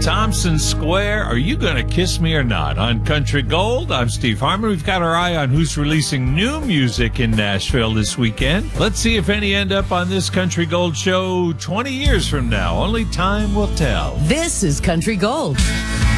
Thompson Square, Are You Gonna Kiss Me or Not? On Country Gold, I'm Steve Harmon. We've got our eye on who's releasing new music in Nashville this weekend. Let's see if any end up on this Country Gold show 20 years from now. Only time will tell. This is Country Gold.